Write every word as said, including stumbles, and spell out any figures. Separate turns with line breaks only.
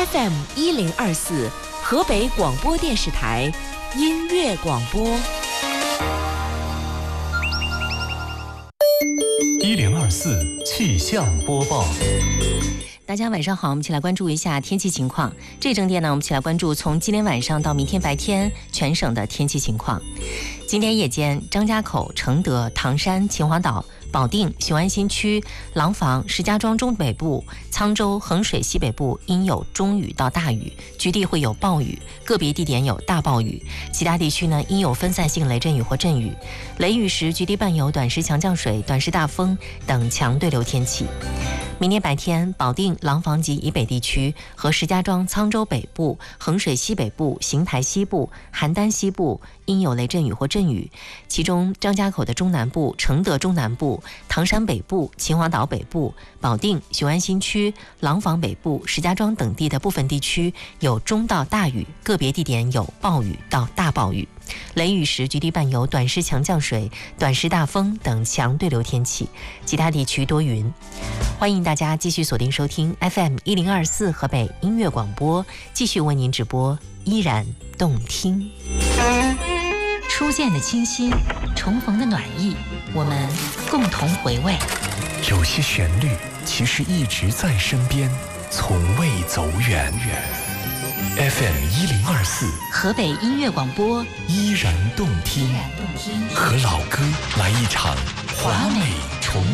F M 一零二四河北广播电视台音乐广播。
一零二四气象播报。
大家晚上好，我们一起来关注一下天气情况。这整点呢，我们一起来关注从今天晚上到明天白天全省的天气情况。今天夜间，张家口、承德、唐山、秦皇岛、保定、雄安新区、廊坊、石家庄中北部、沧州、衡水西北部阴有中雨到大雨，局地会有暴雨，个别地点有大暴雨。其他地区呢，阴有分散性雷阵雨或阵雨，雷雨时局地伴有短时强降水、短时大风等强对流天气。明天白天，保定、廊坊及以北地区和石家庄、沧州北部、衡水西北部、邢台西部、邯郸西部阴有雷阵雨或阵雨，其中张家口的中南部、承德中南部、唐山北部、秦皇岛北部、保定、雄安新区、廊坊北部、石家庄等地的部分地区有中到大雨，个别地点有暴雨到大暴雨。雷雨时局地伴有短时强降水、短时大风等强对流天气，其他地区多云。欢迎大家继续锁定收听 F M 一零二四河北音乐广播，继续为您直播，依然动听。
初见的清新，重逢的暖意，我们共同回味。
有些旋律其实一直在身边，从未走远。F M 一零二四
河北音乐广播，
依然动听，和老歌来一场华美